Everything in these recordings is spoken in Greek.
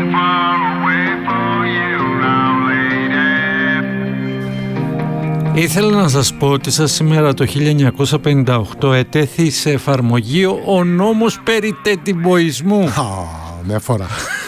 Ήθελα να σας πω ότι σήμερα το 1958 ετέθη σε εφαρμογή ο νόμος περί τετιμποϊσμού. Με φορά.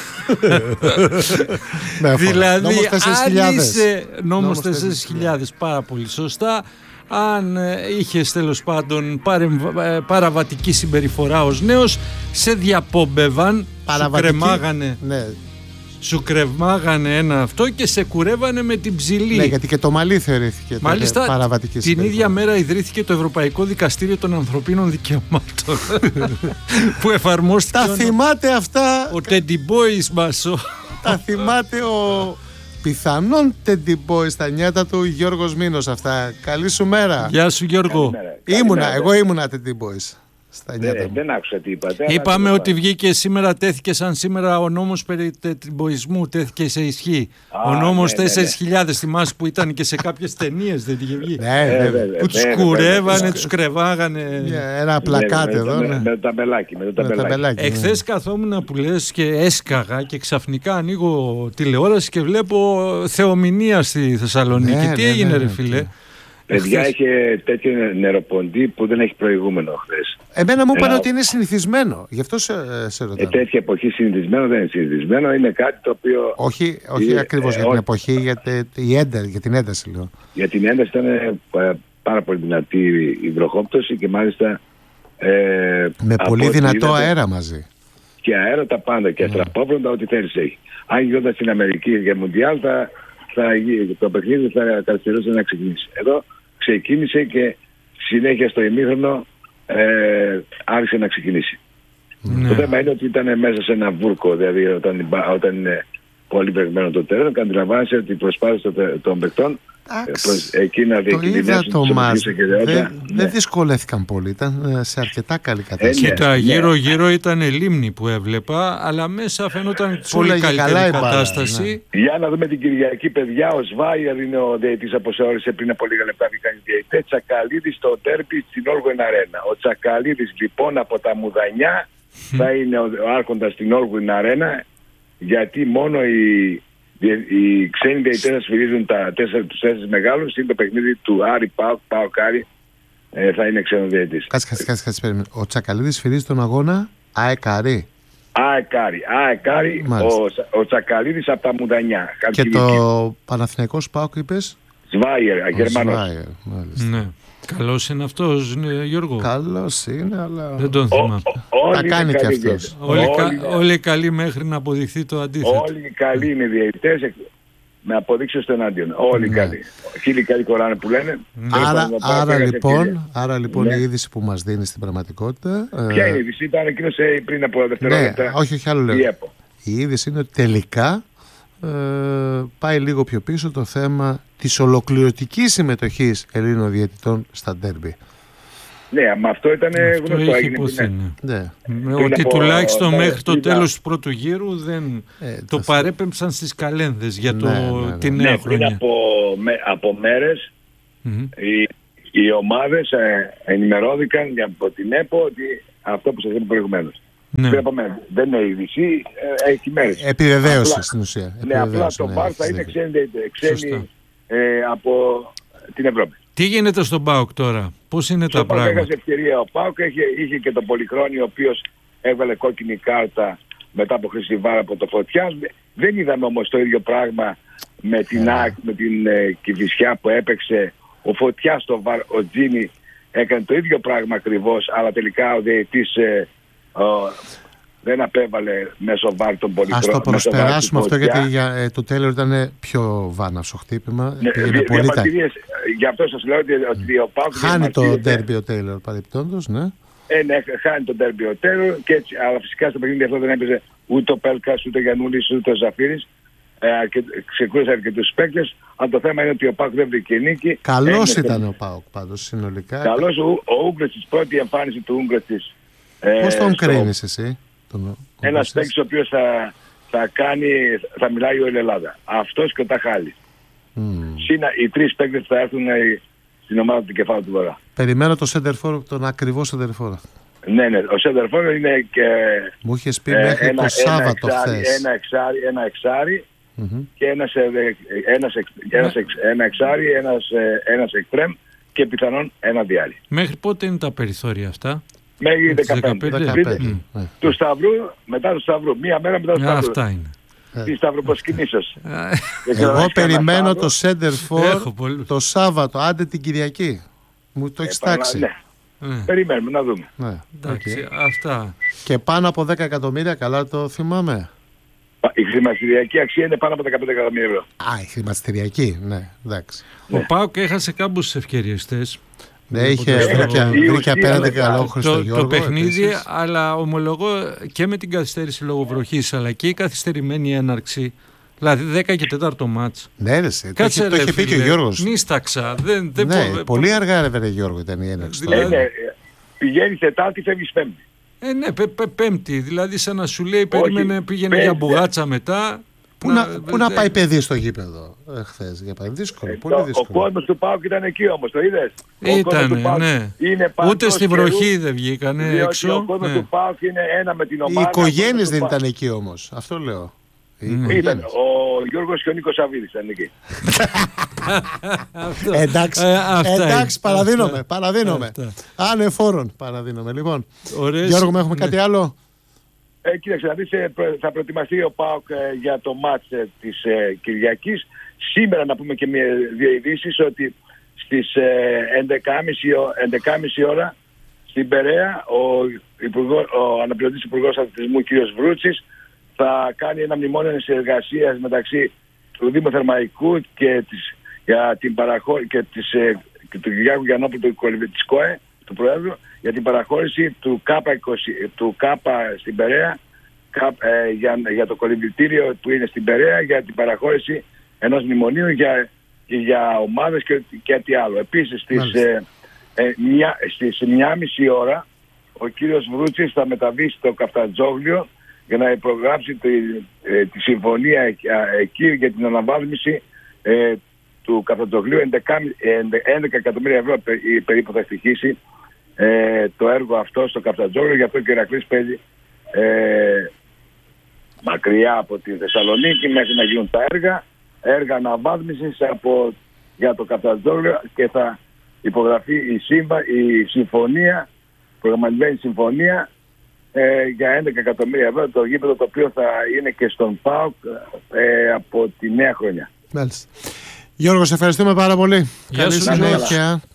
Δηλαδή άλυσε νόμος 4.000, πάρα πολύ σωστά. Αν είχες τέλος πάντων παραβατική συμπεριφορά ως νέος, σε διαπόμπευαν, σου κρεμάγανε. Ναι. Σου κρεμάγανε ένα αυτό και σε κουρεύανε με την ψηλή. Ναι, γιατί και το μαλλί θεωρήθηκε παραβατική την ίδια μέρα ιδρύθηκε το Ευρωπαϊκό Δικαστήριο των Ανθρωπίνων Δικαιωμάτων που εφαρμόστηκε. Τα θυμάται αυτά. Ο Τεντιμπόης μας. Τα θυμάται ο πιθανόν Τεντιμπόης στα νιάτα του Γιώργος Μήνος αυτά. Καλή σου μέρα. Γεια σου Γιώργο. Εγώ ήμουνα Τεντιμπόης. Δεν άκουσα τι είπατε. Είπαμε ότι βγήκε σήμερα, τέθηκε σαν σήμερα ο νόμος περί τετιμποϊσμού, τέθηκε σε ισχύ. Ο νόμος 4.000, θυμάσαι που ήταν και σε κάποιες ταινίες, δεν είχε βγει. Που τους κουρεύανε, τους κρεβάγανε. Ένα πλακάτι εδώ. Με το ταμπελάκι. Εχθές καθόμουν που λες και έσκαγα και ξαφνικά ανοίγω τηλεόραση και βλέπω θεομηνία στη Θεσσαλονίκη. Τι έγινε ρε φίλε? Παιδιά, είχε τέτοιο νεροποντή που δεν έχει προηγούμενο χθες. Εμένα μου είπαν ότι είναι συνηθισμένο. Γι' αυτό σε ρωτάω. Τέτοια εποχή συνηθισμένο δεν είναι συνηθισμένο. Είναι κάτι το οποίο. Όχι ακριβώς για την εποχή, για την ένταση λέω. Για την ένταση ήταν πάρα πολύ δυνατή η βροχόπτωση και μάλιστα. Με πολύ δυνατό αέρα μαζί. Και αέρα τα πάντα. Και αστραπόβροντα, ό,τι θέλεις έχει. Αν γινόταν στην Αμερική για Μουντιάλ, το παιχνίδι θα καθυστερούσε να ξεκινήσει. Εδώ ξεκίνησε και συνέχεια στο ημίχρονο άρχισε να ξεκινήσει. Ναι. Το θέμα είναι ότι ήταν μέσα σε ένα βούρκο, δηλαδή όταν είναι πολύ παιγμένο το τέρμα, και αντιλαμβάνεσαι ότι οι προσπάθειες των παικτών εκεί να διακινδυνεύσουν το μάτς. Δεν δυσκολεύτηκαν πολύ, ήταν σε αρκετά καλή κατάσταση. Κοίτα, γύρω-γύρω ήταν λίμνη που έβλεπα, αλλά μέσα φαίνονταν πολύ καλύτερη κατάσταση. Για να δούμε την Κυριακή, παιδιά. Ο Σβάιερ είναι ο διαιτητής, όπως όρισε πριν από λίγα λεπτά. Τσακαλίδης στο ντέρμπι στην Όλγουιν Αρένα. Ο Τσακαλίδης λοιπόν από τα Μουδανιά θα είναι ο άρχοντας στην Όλγουιν Αρένα, γιατί μόνο οι ξένοι διαιτητές σφυρίζουν τους 4 μεγάλους. Είναι το παιχνίδι του Άρη Πάοκ Άρη, θα είναι ξένο διαιτητής. Κάτσε, περίμενε. Ο Τσακαλίδης σφυρίζει τον αγώνα ΑΕΚ Άρη. ΑΕΚ Άρη, ο Τσακαλίδης από τα Μουδανιά. Και το Παναθηναϊκός Πάοκ είπες? Σβάιερ, Γερμανός. Ναι. Καλός είναι αυτός, Γιώργο. Καλός είναι, αλλά δεν τον θυμάμαι. Τα κάνει και αυτός. Όλοι καλοί μέχρι να αποδειχθεί το αντίθετο. Όλοι καλοί είναι διαιτητές με αποδείξεις το εναντίον. Όλοι καλοί. Χίλιοι καλοί κοράνε που λένε. Άρα λοιπόν η είδηση που μας δίνει στην πραγματικότητα. Ποια είναι η είδηση? Ήταν εκείνος πριν από δευτερόλεπτα. Όχι άλλο λέω. Η είδηση είναι ότι τελικά πάει λίγο πιο πίσω το θέμα της ολοκληρωτικής συμμετοχής Ελλήνων διαιτητών στα ντέρμπι. Ναι, μα αυτό ήταν γνωστό. Ότι τουλάχιστον μέχρι το τέλος του πρώτου γύρου δεν το παρέπεμψαν στις καλένδες για την νέα χρονιά. Πριν από μέρες οι ομάδες ενημερώθηκαν από την ΕΠΟ ότι αυτό που σας είπα προηγουμένως. Δεν είναι είδηση, έχει μέρες. Επιβεβαίωση στην ουσία. Ναι, απλά το ΠΑΟΚ θα είναι ξένοι από την Ευρώπη. Τι γίνεται στον ΠΑΟΚ τώρα, πώς είναι τα πράγματα? Έχασε ευκαιρία ο ΠΑΟΚ, είχε και τον Πολυχρόνιο, ο οποίος έβαλε κόκκινη κάρτα μετά από Χρυσιβάρα από το Φωτιάς. Δεν είδαμε όμως το ίδιο πράγμα με την ΑΕΚ, με την Κηφισιά που έπαιξε. Ο Φωτιάς, ο Τζίνι έκανε το ίδιο πράγμα ακριβώς, αλλά τελικά ο διαιτητής δεν απέβαλε μέσω βάρ τον Πολυχρόνιο. Ας το προσπεράσουμε αυτό, γιατί το Τέιλορ ήταν πιο βάναυσο χτύπημα. Γι' αυτό σας λέω ότι ο ΠΑΟΚ χάνει το ντέρμπι ο Τέιλορ παρεπτόντως, ναι. Ναι, χάνει το ντέρμπι ο Τέιλορ, αλλά φυσικά στο παιχνίδι αυτό δεν έπαιζε ούτε ο Πέλκας, ούτε ο Γιαννούλης, ούτε ο Ζαφύρης. Ξεκούρασε αρκετούς παίκτες. Αλλά το θέμα είναι ότι ο ΠΑΟΚ δεν βρήκε νίκη. Καλός ήταν ο ΠΑΟΚ πάντως συνολικά. Καλός ο Ούγκρετς, πρώτη εμφάνιση του Ούγκρετς. Πώς τον κρίνεις εσύ? Ένας παίκτης ο οποίος θα μιλάει όλη η Ελλάδα. Αυτός και ο Ταχάλης. Οι 3 παίκτες θα έρθουν στην ομάδα του Κεφάλου του Βορρά. Περιμένω το σεντερφόρ, τον ακριβό σεντερφόρ. Ναι, ο center-for είναι και... Μου είχες πει μέχρι το Σάββατο χθες. Ένα εξάρι και ένα εξάρι, ένας εκπρέμ και πιθανόν ένα διάρρη. Μέχρι πότε είναι τα περιθώρια αυτά? Μέχρι 15. Του Σταυρού, μετά του Σταυρού. Μία μέρα μετά του Σταυρού. Αυτά είναι. Τη σταυροποσκηνήσεως. Εγώ περιμένω το center for το Σάββατο, άντε την Κυριακή. Μου το έχεις τάξει. Περιμένουμε να δούμε. Εντάξει, αυτά. Και πάνω από 10 εκατομμύρια, καλά το θυμάμαι. Η χρηματιστηριακή αξία είναι πάνω από 15 εκατομμύρια ευρώ. Α, η χρηματιστηριακή, ναι, εντάξει. Ο ΠΑΟΚ έχασε κάμπους ευκαιριστές. Ναι, βρήκε απέναντι καλό Χριστόγιώργο. Το παιχνίδι, αλλά ομολογώ και με την καθυστέρηση λόγω βροχής, αλλά και η καθυστερημένη έναρξη. Δηλαδή 10 και 4 μάτς. Ναι, το είχε πει και ο Γιώργος. Νίσταξα. Πολύ αργά ρε Γιώργο ήταν η έναρξη. Πηγαίνει Τετάρτη, φεύγει Πέμπτη. Ναι, Πέμπτη. Δηλαδή σαν να σου λέει πήγαινε για μπουγάτσα μετά. Πού να πάει παιδί στο γήπεδο χθες, για πάει δύσκολο, πολύ δύσκολο. Ο κόσμος του ΠΑΟΚ ήταν εκεί όμως, το είδες? Ήτανε, ναι. Ούτε στη βροχή δεν βγήκανε έξω. Ο κόσμος του ΠΑΟΚ είναι ένα με την ομάδα. Οι οικογένειες δεν ήταν εκεί όμως, αυτό λέω. Ήταν ο Γιώργος και ο Νίκος Σαββίδης ήταν εκεί. Εντάξει, παραδίνομαι. Ανεφόρον παραδίνομαι. Λοιπόν, Γιώργο, με έχουμε κάτι άλλο? Κοίταξε να δεις, θα προετοιμαστεί ο ΠΑΟΚ για το μάτς της Κυριακής. Σήμερα να πούμε και δύο ειδήσεις, ότι στις 11.30 ώρα στην Περαία ο αναπληρωτής Υπουργός Αθλητισμού κ. Βρούτσης θα κάνει ένα μνημόνιο συνεργασίας μεταξύ του Δήμου Θερμαϊκού και του Κυριάκου Γιαννόπουλου της ΚΟΕ, του Προέδρου, για την παραχώρηση του ΚΑΠΑ στην Περαία, για το κολυμβητήριο που είναι στην Περαία, για την παραχώρηση ενός μνημονίου για ομάδες και τι άλλο. Επίσης στις 1.30 ώρα ο κύριος Βρούτσης θα μεταβεί στο Καφτατζόγλιο για να υπογράψει τη συμφωνία εκεί για την αναβάθμιση του Καφτατζόγλιου. 11 εκατομμύρια ευρώ περίπου θα στοιχήσει το έργο αυτό στο Καφτατζόγλιο. Γι' αυτό και ο Ηρακλής παίζει μακριά από τη Θεσσαλονίκη μέχρι να γίνουν τα έργα αναβάθμισης για το Καφτατζόγλιο, και θα υπογραφεί η συμφωνία, προγραμματισμένη συμφωνία για 11 εκατομμύρια ευρώ, το γήπεδο το οποίο θα είναι και στον ΠΑΟΚ από τη νέα χρονιά. Μάλιστα. Γιώργο, σε ευχαριστούμε πάρα πολύ. Καλή συνέχεια.